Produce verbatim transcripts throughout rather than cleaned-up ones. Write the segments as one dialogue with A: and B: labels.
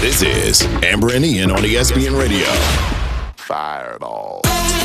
A: This is Amber and Ian on E S P N Radio. Fireball.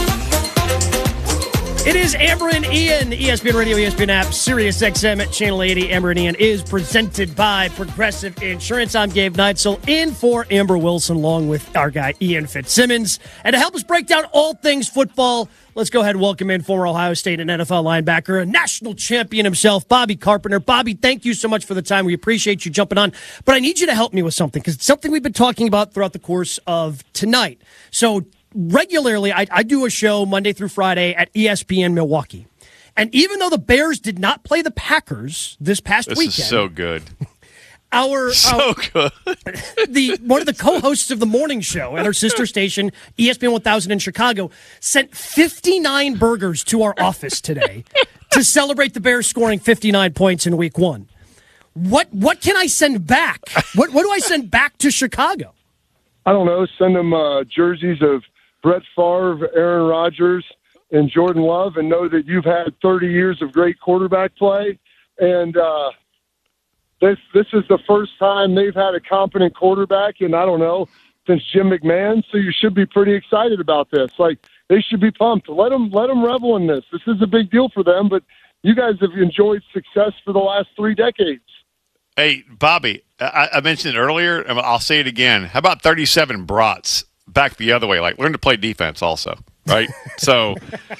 B: It is Amber and Ian, E S P N Radio, E S P N app, Sirius X M at Channel eighty. Amber and Ian is presented by Progressive Insurance. I'm Gabe Neitzel, in for Amber Wilson, along with our guy Ian Fitzsimmons. And to help us break down all things football, let's go ahead and welcome in former Ohio State and N F L linebacker, a national champion himself, Bobby Carpenter. Bobby, thank you so much for the time. We appreciate you jumping on. But I need you to help me with something, because it's something we've been talking about throughout the course of tonight. So regularly, I, I do a show Monday through Friday at E S P N Milwaukee. And even though the Bears did not play the Packers this past
C: this
B: weekend.
C: This is so good.
B: Our,
C: so
B: our,
C: good.
B: the one of the co-hosts of the morning show at our sister station, E S P N one thousand in Chicago, sent fifty-nine burgers to our office today to celebrate the Bears scoring fifty-nine points in week one. What what can I send back? What what do I send back to Chicago?
D: I don't know. Send them uh, jerseys of Brett Favre, Aaron Rodgers, and Jordan Love, and know that you've had thirty years of great quarterback play. And uh, this this is the first time they've had a competent quarterback in, I don't know, since Jim McMahon. So you should be pretty excited about this. Like, they should be pumped. Let them, let them revel in this. This is a big deal for them, but you guys have enjoyed success for the last three decades.
C: Hey, Bobby, I, I mentioned it earlier, and I'll say it again. How about thirty-seven brats back the other way? Like, learn to play defense also, right? So,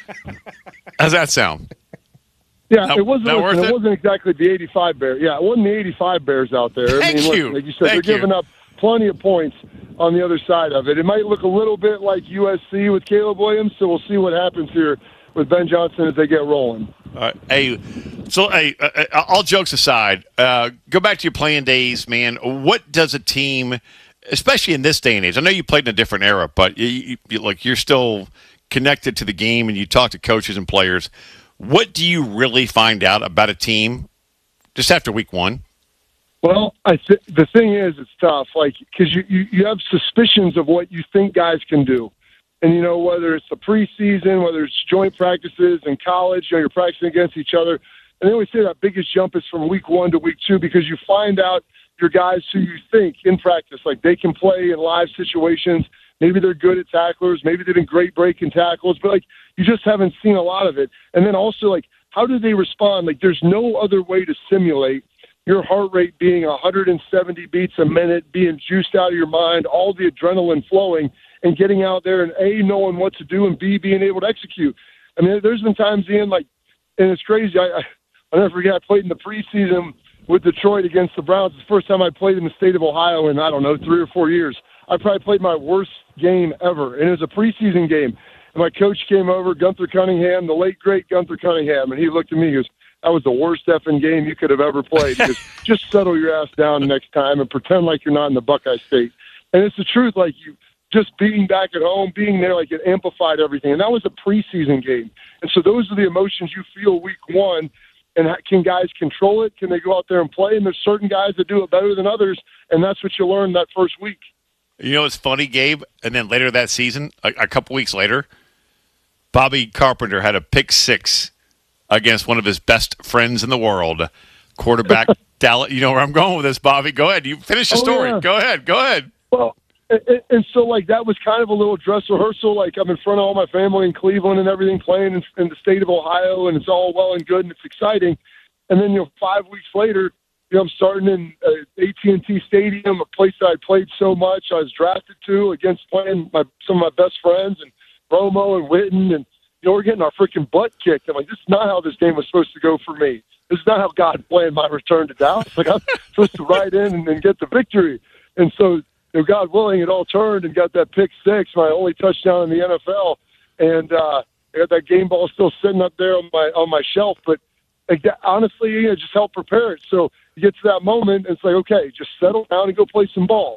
C: how's that sound?
D: Yeah,
C: not,
D: it wasn't. Listen, it, it wasn't exactly the eighty-five Bears. Yeah, it wasn't the eighty-five Bears out there.
C: Thank
D: I mean,
C: you.
D: Look, like you said,
C: Thank
D: they're
C: you.
D: giving up plenty of points on the other side of it. It might look a little bit like U S C with Caleb Williams, so we'll see what happens here with Ben Johnson as they get rolling.
C: Uh, hey, so hey, uh, uh, all jokes aside, uh, go back to your playing days, man. What does a team, especially in this day and age? I know you played in a different era, but you, you, you, like you're still connected to the game, and you talk to coaches and players. What do you really find out about a team just after week one?
D: Well, I th- the thing is, it's tough, like because you, you you have suspicions of what you think guys can do. And, you know, whether it's the preseason, whether it's joint practices in college, you know, you're practicing against each other. And they always say that biggest jump is from week one to week two, because you find out your guys who you think in practice, like they can play in live situations. Maybe they're good at tacklers. Maybe they've been great breaking tackles. But, like, you just haven't seen a lot of it. And then also, like, how do they respond? Like, there's no other way to simulate your heart rate being one hundred seventy beats a minute, being juiced out of your mind, all the adrenaline flowing, and getting out there and, A, knowing what to do, and, B, being able to execute. I mean, there's been times, Ian, like, and it's crazy. I, I, I'll never forget, I played in the preseason with Detroit against the Browns. It's the first time I played in the state of Ohio in, I don't know, three or four years. I probably played my worst game ever, and it was a preseason game. And my coach came over, Gunther Cunningham, the late, great Gunther Cunningham, and he looked at me and goes, that was the worst effing game you could have ever played. He goes, just settle your ass down next time and pretend like you're not in the Buckeye State. And it's the truth, like, you just being back at home, being there, like, it amplified everything. And that was a preseason game. And so those are the emotions you feel week one. And can guys control it? Can they go out there and play? And there's certain guys that do it better than others, and that's what you learn that first week.
C: You know, it's funny, Gabe, and then later that season, a, a couple weeks later, Bobby Carpenter had a pick six against one of his best friends in the world, quarterback Dallas. You know where I'm going with this, Bobby. Go ahead. You finish the
D: Oh,
C: story.
D: yeah.
C: Go ahead. Go ahead.
D: Well, and, and so, like, that was kind of a little dress rehearsal. Like, I'm in front of all my family in Cleveland and everything, playing in, in the state of Ohio, and it's all well and good, and it's exciting. And then, you know, five weeks later, you know, I'm starting in uh, A T and T Stadium, a place that I played so much. I was drafted to against playing my, some of my best friends, and Romo and Witten, and, you know, we're getting our freaking butt kicked. I'm like, this is not how this game was supposed to go for me. This is not how God planned my return to Dallas. Like, I'm supposed to ride in and, and get the victory. And so, you know, God willing, it all turned and got that pick six, my only touchdown in the N F L. And uh, I got that game ball still sitting up there on my on my shelf. But like that, honestly, it just helped prepare it. So you get to that moment, and it's like, okay, just settle down and go play some ball.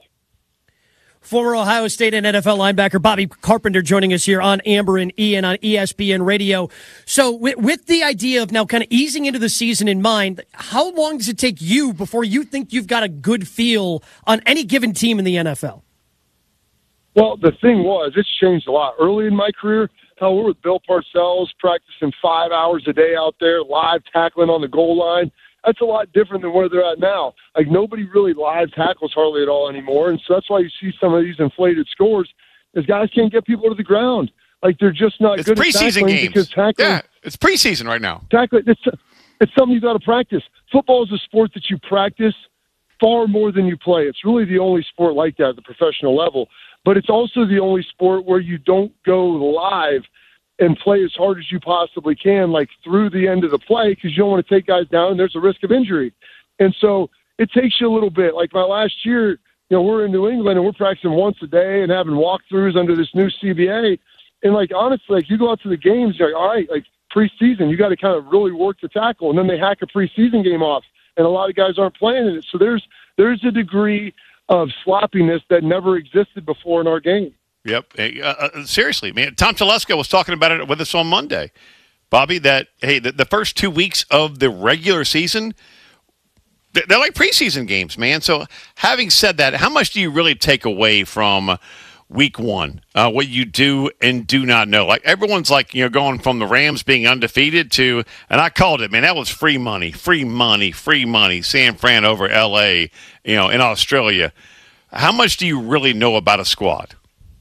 B: Former Ohio State and N F L linebacker Bobby Carpenter joining us here on Amber and Ian on E S P N Radio. So with, with the idea of now kind of easing into the season in mind, how long does it take you before you think you've got a good feel on any given team in the N F L?
D: Well, the thing was, it's changed a lot. Early in my career, hell, we're with Bill Parcells, practicing five hours a day out there, live tackling on the goal line. that's a lot different than where they're at now. Like, nobody really live tackles hardly at all anymore, and so that's why you see some of these inflated scores is guys can't get people to the ground. Like, they're just not
C: it's
D: good at
C: preseason
D: tackling
C: games.
D: because tackling.
C: Yeah, it's preseason right now.
D: Tackling, it's, it's something you got to practice. Football is a sport that you practice far more than you play. It's really the only sport like that at the professional level. But it's also the only sport where you don't go live and play as hard as you possibly can, like through the end of the play, because you don't want to take guys down and there's a risk of injury. And so it takes you a little bit. Like my last year, you know, we're in New England and we're practicing once a day and having walkthroughs under this new C B A. And, like, honestly, like, you go out to the games, you're like, all right, like, preseason, you got to kind of really work the tackle. And then they hack a preseason game off, and a lot of guys aren't playing in it. So there's there's a degree of sloppiness that never existed before in our game.
C: Yep. Hey, uh, uh, seriously, man. Tom Telesco was talking about it with us on Monday, Bobby, that, hey, the, the first two weeks of the regular season, they're like preseason games, man. So having said that, how much do you really take away from week one, uh, what you do and do not know? Like, everyone's like, you know, going from the Rams being undefeated to, and I called it, man, that was free money, free money, free money, San Fran over L A, you know, in Australia. How much do you really know about a squad?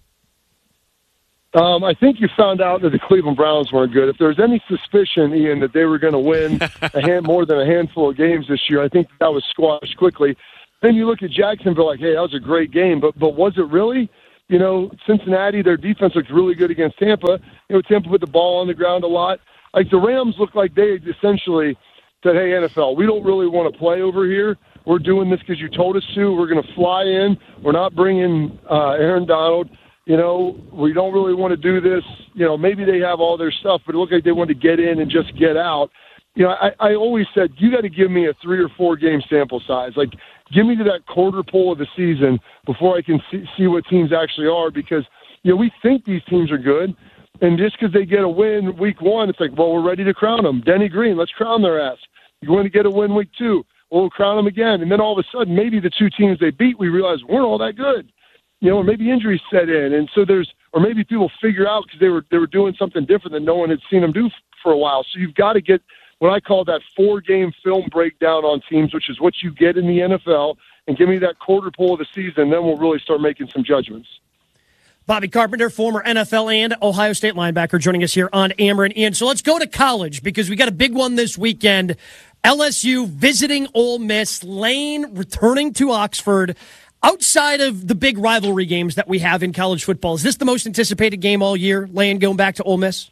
D: Um, I think you found out that the Cleveland Browns weren't good. If there was any suspicion, Ian, that they were going to win a hand, more than a handful of games this year, I think that was squashed quickly. Then you look at Jacksonville like, hey, that was a great game, but but was it really? You know, Cincinnati, their defense looked really good against Tampa. You know, Tampa put the ball on the ground a lot. Like, the Rams looked like they essentially said, hey, N F L, we don't really want to play over here. We're doing this because you told us to. We're going to fly in. We're not bringing uh, Aaron Donald. You know, we don't really want to do this. You know, maybe they have all their stuff, but it looked like they wanted to get in and just get out. You know, I, I always said, you got to give me a three or four game sample size. Like, give me to that quarter pole of the season before I can see, see what teams actually are, because, you know, we think these teams are good, and just because they get a win week one, it's like, well, we're ready to crown them. Denny Green, let's crown their ass. You're going to get a win week two, well, we'll crown them again. And then all of a sudden, maybe the two teams they beat, we realize weren't all that good. You know, or maybe injuries set in, and so there's, or maybe people figure out because they were they were doing something different that no one had seen them do f- for a while. So you've got to get what I call that four-game film breakdown on teams, which is what you get in the N F L, and give me that quarter pole of the season, then we'll really start making some judgments.
B: Bobby Carpenter, former N F L and Ohio State linebacker, joining us here on Amber and Ian. So let's go to college, because we got a big one this weekend. L S U visiting Ole Miss, Lane returning to Oxford. Outside of the big rivalry games that we have in college football, is this the most anticipated game all year, Lane, going back to Ole Miss?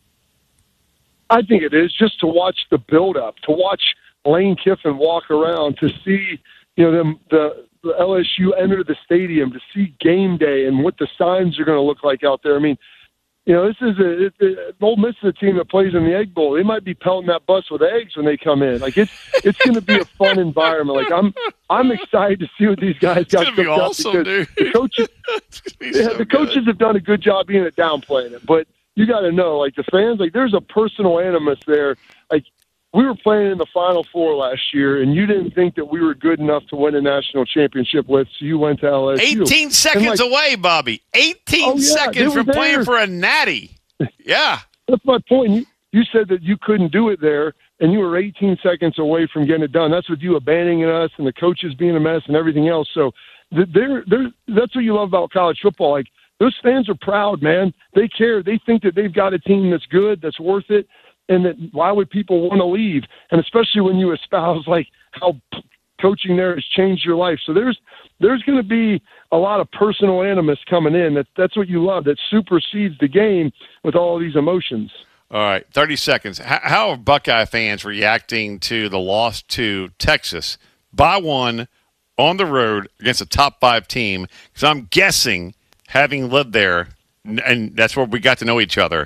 D: I think it is, just to watch the build-up, to watch Lane Kiffin walk around, to see, you know, them the, the L S U enter the stadium, to see game day and what the signs are going to look like out there. I mean, you know, this is a it, it, Ole Miss is a team that plays in the Egg Bowl. They might be pelting that bus with eggs when they come in. Like, it's it's going to be a fun environment. Like, I'm I'm excited to see what these guys got
C: cooked up, awesome,
D: because the coaches, yeah,
C: so
D: the coaches
C: good.
D: have done a good job being at downplaying it. But you got to know, like, the fans, like, there's a personal animus there. Like, we were playing in the Final Four last year, and you didn't think that we were good enough to win a national championship with, so you went to L S U.
C: eighteen seconds
D: like,
C: away, Bobby. eighteen
D: oh, yeah,
C: seconds from
D: there.
C: playing for a natty. Yeah.
D: That's my point. You, you said that you couldn't do it there, and you were eighteen seconds away from getting it done. That's with you abandoning us and the coaches being a mess and everything else. So they're, they're, that's what you love about college football. Like, those fans are proud, man. They care. They think that they've got a team that's good, that's worth it, and that why would people want to leave? And especially when you espouse, like, how p- coaching there has changed your life. So there's there's going to be a lot of personal animus coming in. That That's what you love, that supersedes the game with all of these emotions.
C: All right, thirty seconds. How, how are Buckeye fans reacting to the loss to Texas by one on the road against a top five team? Because I'm guessing, having lived there, and that's where we got to know each other,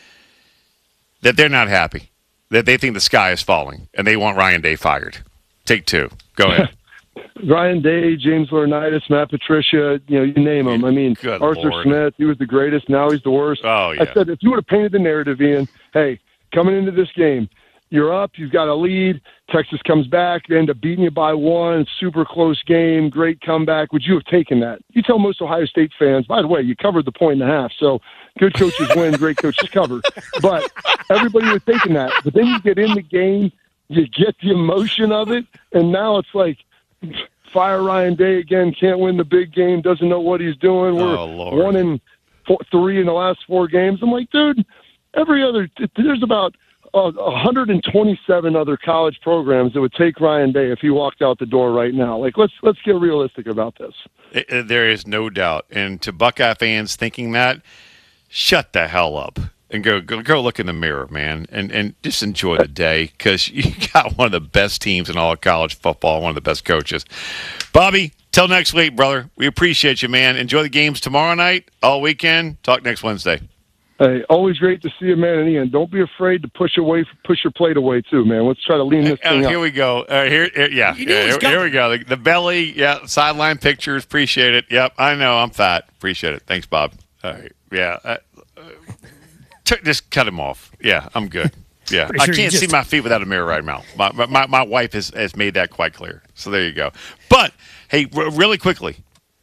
C: that they're not happy, that they think the sky is falling, and they want Ryan Day fired. Take two. Go ahead.
D: Ryan Day, James Laurinaitis, Matt Patricia, you know, you name them. I mean,
C: Good
D: Arthur
C: Lord.
D: Smith, he was the greatest. Now he's the worst.
C: Oh, yeah.
D: I said, if you would have painted the narrative, Ian, hey, coming into this game, you're up, you've got a lead, Texas comes back, they end up beating you by one, super close game, great comeback. Would you have taken that? You tell most Ohio State fans, by the way, you covered the point and a half, so good coaches win, great coaches cover. But everybody was thinking that. But then you get in the game, you get the emotion of it, and now it's like, fire Ryan Day again, can't win the big game, doesn't know what he's doing. We're
C: oh,
D: one in four, three in the last four games. I'm like, dude, every other there's about uh, one hundred twenty-seven other college programs that would take Ryan Day if he walked out the door right now. Like, let's let's get realistic about this.
C: It, it, there is no doubt. And to Buckeye fans thinking that, shut the hell up and go go, go look in the mirror, man, and, and just enjoy the day because you got one of the best teams in all of college football, one of the best coaches. Bobby, till next week, brother. We appreciate you, man. Enjoy the games tomorrow night, all weekend. Talk next Wednesday.
D: Hey, always great to see you, man. And Ian, don't be afraid to push away, push your plate away too, man. Let's try to lean this
C: uh,
D: thing
C: here
D: up.
C: we go. Uh, here, here, yeah, yeah here, here we go. The, the belly, yeah, sideline pictures. Appreciate it. Yep, I know I'm fat. Appreciate it. Thanks, Bob. All right, yeah. Uh, uh, t- just cut him off. Yeah, I'm good. Yeah, I
B: sure
C: can't
B: just...
C: see my feet without a mirror right now. My my, my wife has, has made that quite clear. So there you go. But hey, r- really quickly,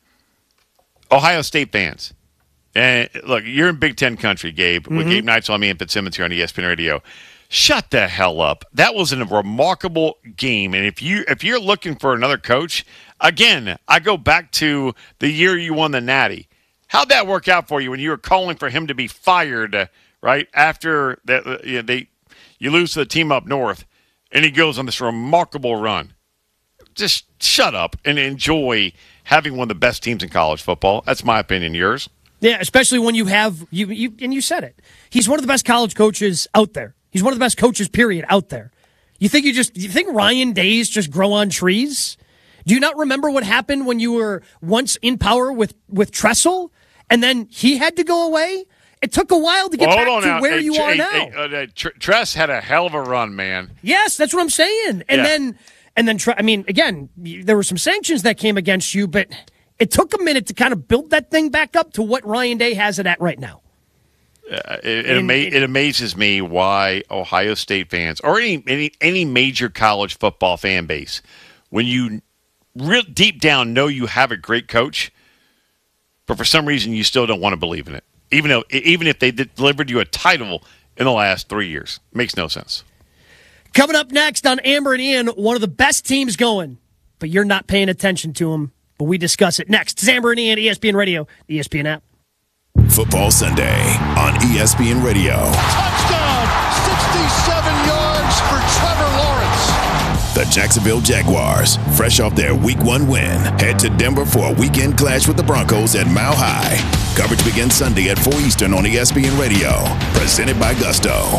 C: Ohio State fans. And look, you're in Big Ten country, Gabe. Mm-hmm. With Gabe Neitzel, me and Fitzsimmons here on E S P N Radio. Shut the hell up. That was a remarkable game. And if you if you're looking for another coach, again, I go back to the year you won the Natty. How'd that work out for you when you were calling for him to be fired, right after that? You know, they you lose to the team up north, and he goes on this remarkable run. Just shut up and enjoy having one of the best teams in college football. That's my opinion. Yours?
B: Yeah, especially when you have you, you and you said it. He's one of the best college coaches out there. He's one of the best coaches, period, out there. You think you just you think Ryan Days just grow on trees? Do you not remember what happened when you were once in power with with Tressel, and then he had to go away? It took a while to get
C: well,
B: back to
C: now.
B: where
C: hey,
B: you
C: hey,
B: are now.
C: Hey, uh, Tress had a hell of a run, man.
B: Yes, that's what I'm saying. And
C: yeah.
B: then and then I mean, again, there were some sanctions that came against you, but it took a minute to kind of build that thing back up to what Ryan Day has it at right now.
C: Uh, it, it, ama- it amazes me why Ohio State fans or any, any any major college football fan base, when you real deep down know you have a great coach, but for some reason you still don't want to believe in it, even though even if they did, delivered you a title in the last three years, makes no sense.
B: Coming up next on Amber and Ian, one of the best teams going, but you're not paying attention to them. But we discuss it next. It's Amber and Ian, E S P N Radio, E S P N app.
A: Football Sunday on E S P N Radio.
E: Touchdown! sixty-seven yards for Trevor Lawrence.
A: The Jacksonville Jaguars, fresh off their week one win, head to Denver for a weekend clash with the Broncos at Mile High. Coverage begins Sunday at four Eastern on E S P N Radio. Presented by Gusto.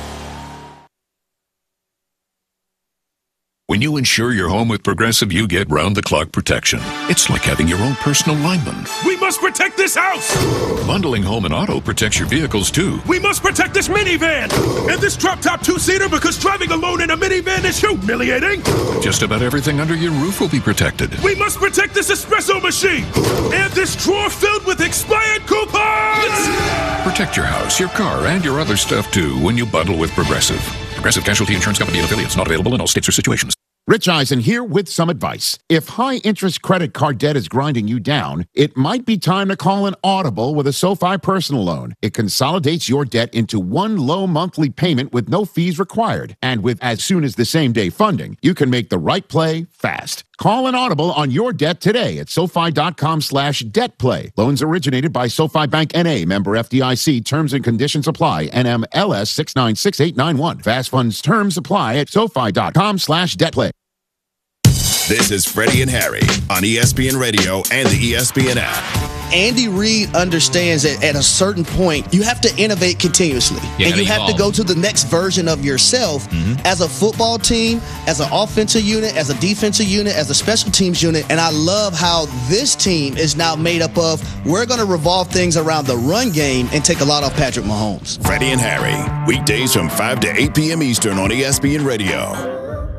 F: When you insure your home with Progressive, you get round-the-clock protection. It's like having your own personal lineman.
G: We must protect this house!
F: Bundling home and auto protects your vehicles, too.
G: We must protect this minivan! And this drop-top two-seater, because driving alone in a minivan is humiliating!
F: Just about everything under your roof will be protected.
G: We must protect this espresso machine! And this drawer filled with expired coupons!
F: Protect your house, your car, and your other stuff, too, when you bundle with Progressive. Progressive Casualty Insurance Company and affiliates. Not available in all states or situations.
H: Rich Eisen here with some advice. If high-interest credit card debt is grinding you down, it might be time to call an Audible with a SoFi personal loan. It consolidates your debt into one low monthly payment with no fees required. And with as soon as the same-day funding, you can make the right play fast. Call an Audible on your debt today at SoFi.com slash debt play. Loans originated by SoFi Bank N A, member F D I C. Terms and conditions apply. N M L S six nine six eight nine one. Fast funds terms apply at SoFi.com slash debt play.
A: This is Freddie and Harry on E S P N Radio and the E S P N app.
I: Andy Reid understands that at a certain point, you have to innovate continuously.
J: You
I: and you have
J: evolve.
I: to go to the next version of yourself mm-hmm. as a football team, as an offensive unit, as a defensive unit, as a special teams unit. And I love how this team is now made up of, we're going to revolve things around the run game and take a lot off Patrick Mahomes.
A: Freddie and Harry, weekdays from five to eight p.m. Eastern on E S P N Radio.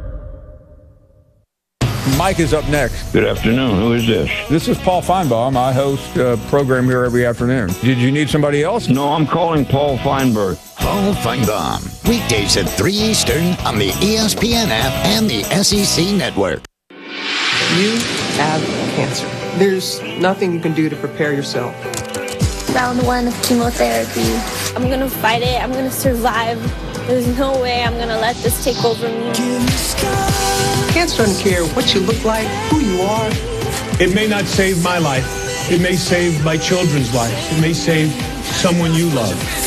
K: Mike is up next.
L: Good afternoon. Who is this?
K: This is Paul Feinbaum. I host a program here every afternoon. Did you need somebody else?
L: No, I'm calling Paul Feinberg.
M: Paul Feinbaum. Weekdays at three Eastern on the E S P N app and the S E C network.
N: You have cancer. There's nothing you can do to prepare yourself.
O: Round one of chemotherapy. I'm going to fight it. I'm going to survive.
J: There's no way I'm gonna let this take over me.
N: Cancer doesn't care what you look like, who you are.
O: It may not save my life. It may save my children's lives. It may save someone you love.